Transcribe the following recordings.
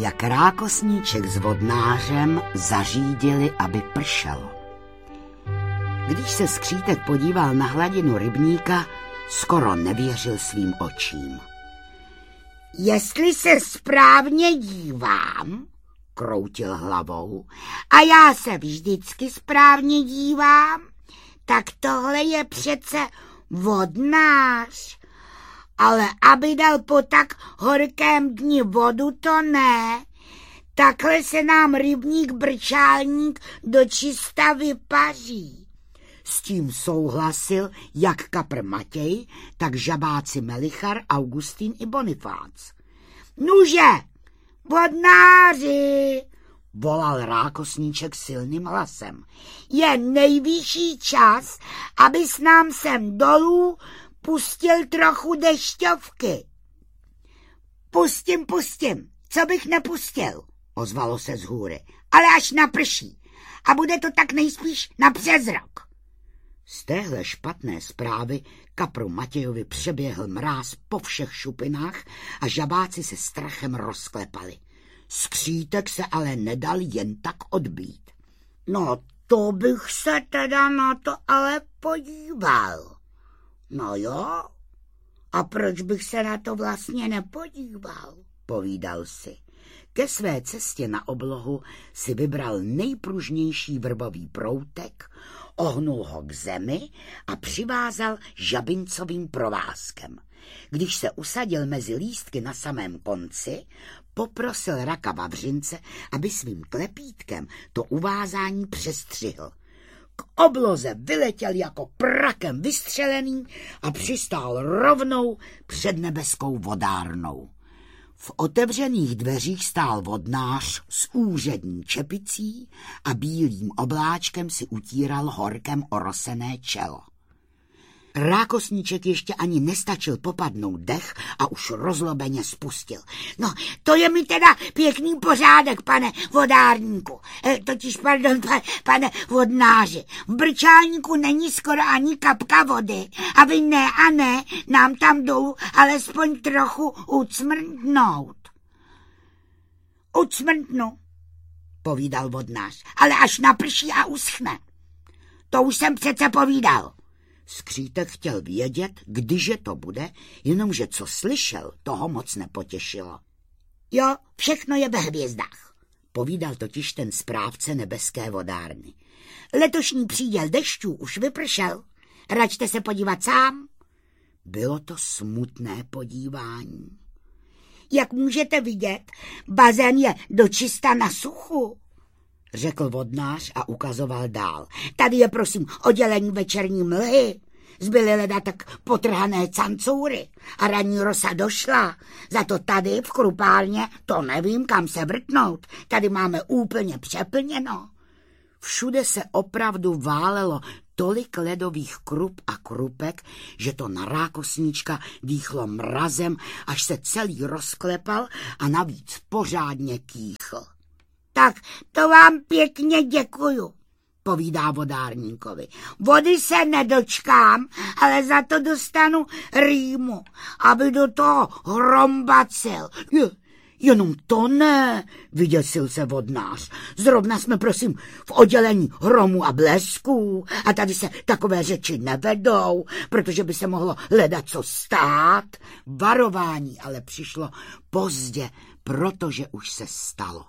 jak Rákosníček s vodnářem zařídili, aby pršelo. Když se Skřítek podíval na hladinu rybníka, skoro nevěřil svým očím. Jestli se správně dívám, kroutil hlavou, a já se vždycky správně dívám, tak tohle je přece vodnář. Ale aby dal po tak horkém dni vodu, to ne. Takhle se nám rybník Brčálník dočista vypaří. S tím souhlasil jak kapr Matěj, tak žabáci Melichar, Augustín i Bonifác. Nuže, vodnáři, volal Rákosníček silným hlasem. Je nejvyšší čas, abys nám sem dolů pustil trochu dešťovky. Pustím, co bych nepustil, ozvalo se z hůry, ale až naprší. A bude to tak nejspíš na přes rok. Z téhle špatné zprávy kapru Matějovi přeběhl mráz po všech šupinách a žabáci se strachem rozklepali. Skřítek se ale nedal jen tak odbít. No to bych se teda na to ale podíval. No jo, a proč bych se na to vlastně nepodíval, povídal si. Ke své cestě na oblohu si vybral nejpružnější vrbový proutek, ohnul ho k zemi a přivázal žabincovým provázkem. Když se usadil mezi lístky na samém konci, poprosil raka Vavřince, aby svým klepítkem to uvázání přestřihl. K obloze vyletěl jako prakem vystřelený a přistál rovnou před nebeskou vodárnou. V otevřených dveřích stál vodnář s úřední čepicí a bílým obláčkem si utíral horkem orosené čelo. Rákosníček ještě ani nestačil popadnout dech a už rozlobeně spustil. No, to je mi teda pěkný pořádek, pane vodárníku. Pane vodnáři. V Brčálníku není skoro ani kapka vody. A vy ne, nám tam jdou alespoň trochu ucmrtnout. Ucmrtnu, povídal vodnář, ale až naprší a uschne. To už jsem přece povídal. Skřítek chtěl vědět, kdyže to bude, jenomže co slyšel, toho moc nepotěšilo. Jo, všechno je ve hvězdách, povídal totiž ten správce nebeské vodárny. Letošní příděl dešťů už vypršel, račte se podívat sám. Bylo to smutné podívání. Jak můžete vidět, bazén je dočista na suchu, řekl vodnář a ukazoval dál. Tady je prosím oddělení večerní mlhy. Zbyly leda tak potrhané cancoury a ranní rosa došla. Za to tady v krupálně to nevím, kam se vrtnout. Tady máme úplně přeplněno. Všude se opravdu válelo tolik ledových krup a krupek, že to na Rákosníčka dýchlo mrazem, až se celý rozklepal a navíc pořádně kýchl. Tak to vám pěkně děkuju, povídá vodárníkovi. Vody se nedočkám, ale za to dostanu rýmu, aby do toho hrombacil. Jenom to ne, vyděsil se vodnář. Zrovna jsme, prosím, v oddělení hromu a blesků a tady se takové řeči nevedou, protože by se mohlo ledaco stát. Varování ale přišlo pozdě, protože už se stalo.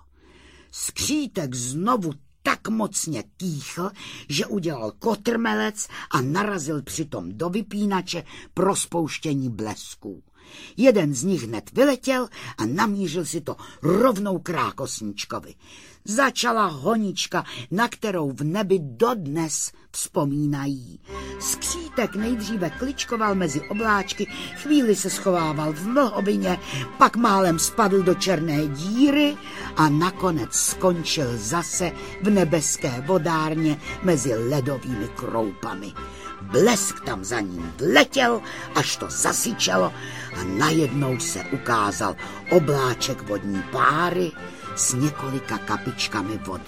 Skřítek znovu tak mocně kýchl, že udělal kotrmelec a narazil přitom do vypínače pro spouštění blesků. Jeden z nich hned vyletěl a namířil si to rovnou k Rákosníčkovi. Začala honička, na kterou v nebi dodnes vzpomínají. Skřítek nejdříve kličkoval mezi obláčky, chvíli se schovával v mlhovině, pak málem spadl do černé díry a nakonec skončil zase v nebeské vodárně mezi ledovými kroupami. Blesk tam za ním vletěl, až to zasyčelo a najednou se ukázal obláček vodní páry s několika kapičkami vody.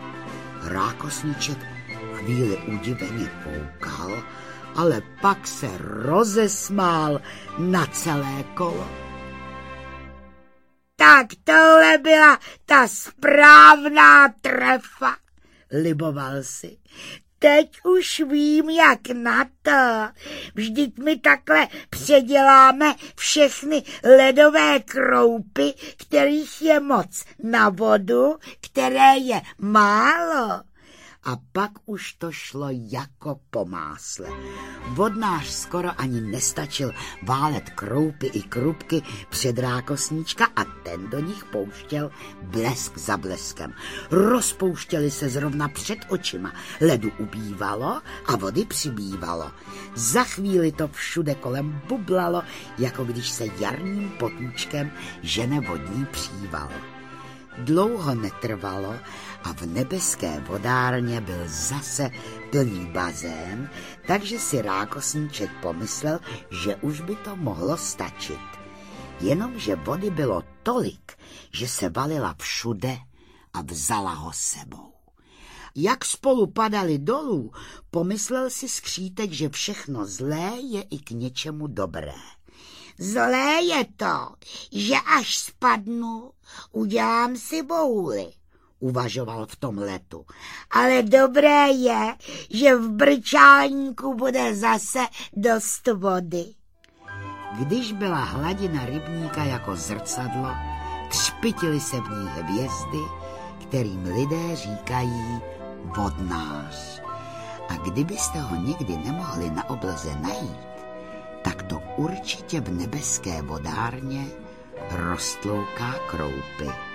Rákosníček chvíli udiveně koukal, ale pak se rozesmál na celé kolo. Tak tohle byla ta správná trefa, liboval si. Teď už vím, jak na to. Vždyť my takhle předěláme všechny ledové kroupy, kterých je moc, na vodu, které je málo. A pak už to šlo jako po másle. Vodnář skoro ani nestačil válet kroupy i krupky před rákosníčka a ten do nich pouštěl blesk za bleskem. Rozpouštěli se zrovna před očima. Ledu ubývalo a vody přibývalo. Za chvíli to všude kolem bublalo, jako když se jarním potůčkem žene vodní příval. Dlouho netrvalo a v nebeské vodárně byl zase plný bazén, takže si rákosníček pomyslel, že už by to mohlo stačit. Jenomže vody bylo tolik, že se valila všude a vzala ho sebou. Jak spolu padali dolů, pomyslel si skřítek, že všechno zlé je i k něčemu dobré. Zlé je to, že až spadnu, udělám si bouli, uvažoval v tom letu. Ale dobré je, že v brčálníku bude zase dost vody. Když byla hladina rybníka jako zrcadlo, třpytily se v ní hvězdy, kterým lidé říkají vodnář. A kdybyste ho někdy nemohli na obloze najít, tak to určitě v nebeské vodárně roztlouká kroupy.